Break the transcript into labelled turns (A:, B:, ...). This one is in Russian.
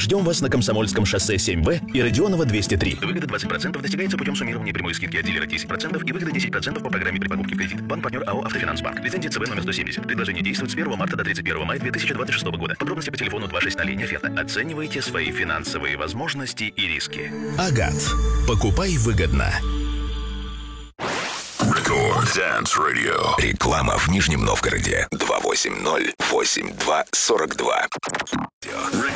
A: Ждем вас на Комсомольском шоссе 7В и Родионова 203. Выгода 20% достигается путем суммирования прямой скидки от дилера 10% и выгода 10% по программе при покупке в кредит. Банк-партнер АО «Автофинансбанк». Лицензия ЦБ номер 170. Предложение действует с 1 марта до 31 мая 2026 года. Подробности по телефону 260. Линия оферта. Оценивайте свои финансовые возможности и риски. Агат. Покупай выгодно.
B: Dance Radio. Реклама в Нижнем Новгороде. 280-82-42.